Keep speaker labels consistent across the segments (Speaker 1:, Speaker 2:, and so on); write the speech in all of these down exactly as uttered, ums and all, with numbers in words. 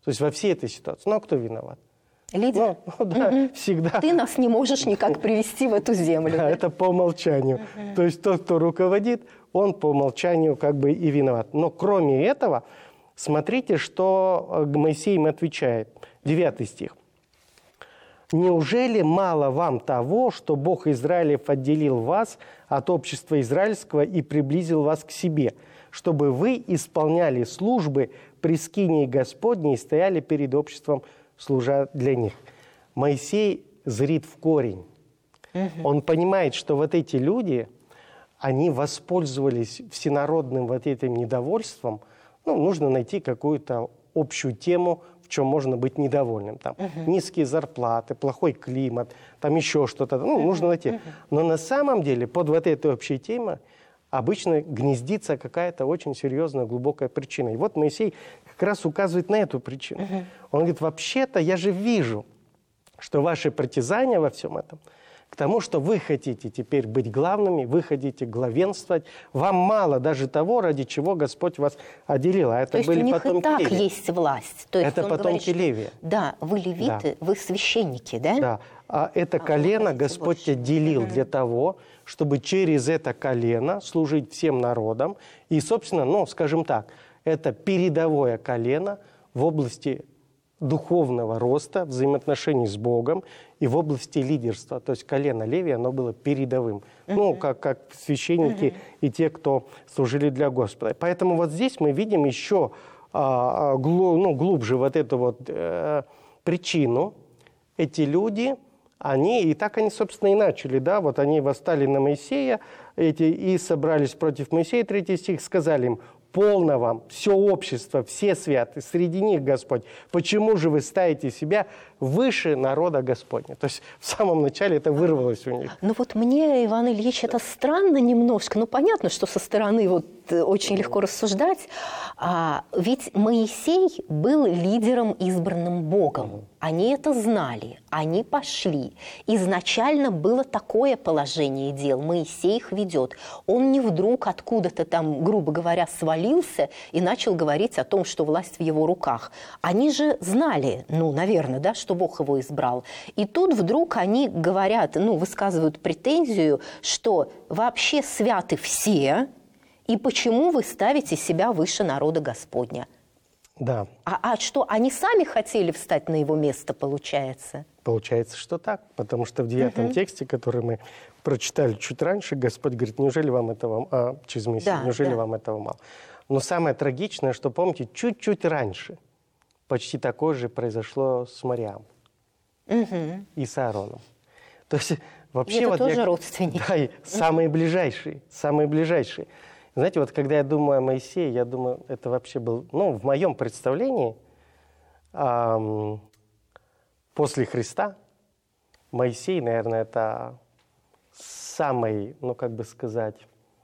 Speaker 1: То есть во всей этой ситуации. Ну, а кто виноват?
Speaker 2: Лидер?
Speaker 1: Ну, ну да, угу. всегда.
Speaker 2: Ты нас не можешь никак привести в эту землю.
Speaker 1: Да, это по умолчанию. Угу. То есть тот, кто руководит, он по умолчанию как бы и виноват. Но кроме этого, смотрите, что Моисей им отвечает. Девятый стих. «Неужели мало вам того, что Бог Израилев отделил вас от общества израильского и приблизил вас к себе, чтобы вы исполняли службы при скинии Господней и стояли перед обществом, служа для них?» Моисей зрит в корень. Угу. Он понимает, что вот эти люди, они воспользовались всенародным вот этим недовольством. Ну, нужно найти какую-то общую тему, в чем можно быть недовольным. Там угу. низкие зарплаты, плохой климат, там еще что-то. Ну, угу. нужно найти. Угу. Но на самом деле под вот этой общей темой обычно гнездится какая-то очень серьезная, глубокая причина. И вот Моисей как раз указывает на эту причину. Угу. Он говорит, вообще-то я же вижу, что ваши притязания во всем этом к тому, что вы хотите теперь быть главными, вы хотите главенствовать. Вам мало даже того, ради чего Господь вас отделил. А это
Speaker 2: То есть
Speaker 1: были
Speaker 2: у них
Speaker 1: потомки
Speaker 2: и так
Speaker 1: Левия.
Speaker 2: есть власть. То есть
Speaker 1: это потомки говорит, что,
Speaker 2: Левия. Да, вы левиты, да. вы священники, да?
Speaker 1: Да. А это а колено Господь больше. отделил угу. для того, чтобы через это колено служить всем народам. И, собственно, ну, скажем так, это передовое колено в области духовного роста, взаимоотношений с Богом и в области лидерства. То есть колено Левия, оно было передовым. Uh-huh. Ну, как, как священники uh-huh. и те, кто служили для Господа. Поэтому вот здесь мы видим еще а, глу, ну, глубже вот эту вот э, причину. Эти люди, они, и так они, собственно, и начали, да, вот они восстали на Моисея эти, и собрались против Моисея, третий стих, сказали им, полно вам, все общество, все святы, среди них Господь. Почему же вы ставите себя выше народа Господня? То есть в самом начале это вырвалось у них.
Speaker 2: Ну вот мне, Иван Ильич, это странно немножко. Ну понятно, что со стороны вот очень легко рассуждать. А, ведь Моисей был лидером, избранным Богом. Они это знали, они пошли. Изначально было такое положение дел. Моисей их ведет. Он не вдруг откуда-то там, грубо говоря, свалился и начал говорить о том, что власть в его руках. Они же знали, ну, наверное, да, что Бог его избрал. И тут вдруг они говорят, ну, высказывают претензию, что вообще святы все, и почему вы ставите себя выше народа Господня?
Speaker 1: Да.
Speaker 2: А, а что, они сами хотели встать на его место, получается?
Speaker 1: Получается, что так. Потому что в девятом угу. тексте, который мы прочитали чуть раньше, Господь говорит, неужели вам этого, а, через Моисея, да, неужели да. вам этого мало? Но самое трагичное, что, помните, чуть-чуть раньше почти такое же произошло с Мариам угу. и с Аароном. То есть вообще...
Speaker 2: И это
Speaker 1: вот
Speaker 2: тоже
Speaker 1: я,
Speaker 2: родственники.
Speaker 1: Да, и самые ближайшие, самые ближайшие. Знаете, вот когда я думаю о Моисее, я думаю, это вообще был, ну, в моем представлении, эм, после Христа, Моисей, наверное, это самый, ну, как бы сказать,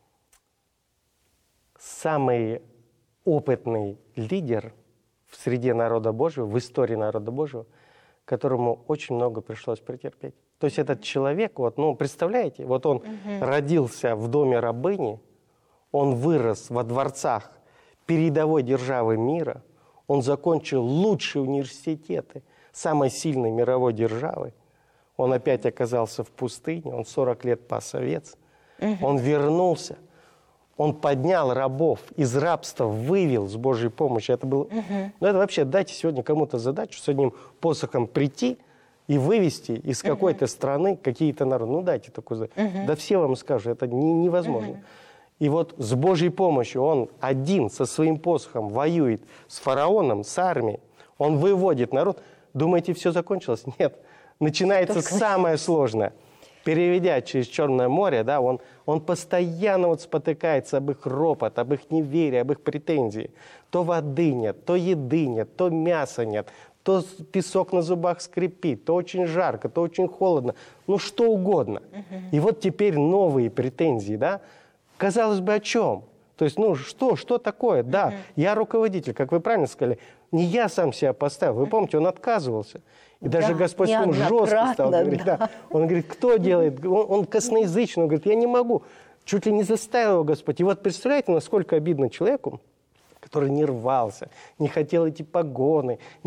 Speaker 1: самый опытный лидер в среде народа Божьего, в истории народа Божьего, которому очень много пришлось претерпеть. То есть этот человек, вот, ну, представляете, вот он угу. родился в доме рабыни, он вырос во дворцах передовой державы мира, он закончил лучшие университеты самой сильной мировой державы, он опять оказался в пустыне, он сорок лет пас овец, угу. он вернулся, он поднял рабов из рабства, вывел с Божьей помощью. Это было... Угу. Ну, это вообще, дайте сегодня кому-то задачу с одним посохом прийти и вывести из угу. какой-то страны какие-то народы. Ну, дайте такую задачу. Угу. Да все вам скажут, это не, невозможно. Угу. И вот с Божьей помощью он один со своим посохом воюет с фараоном, с армией. Он выводит народ. Думаете, все закончилось? Нет. Начинается Только... самое сложное. Переведя через Черное море, да, он, он постоянно вот спотыкается об их ропот, об их неверие, об их претензии. То воды нет, то еды нет, то мяса нет, то песок на зубах скрипит, то очень жарко, то очень холодно. Ну, что угодно. Uh-huh. И вот теперь новые претензии, да. Казалось бы, о чем? То есть, ну, что, что такое? Uh-huh. Да, я руководитель, как вы правильно сказали, не я сам себя поставил. Вы помните, он отказывался. И да, даже Господь ему жестко стал говорить. Да. Да. Он говорит, кто делает? Он, он косноязычный, он говорит, я не могу. Чуть ли не заставил его Господь. И вот представляете, насколько обидно человеку, который не рвался, не хотел эти погоны,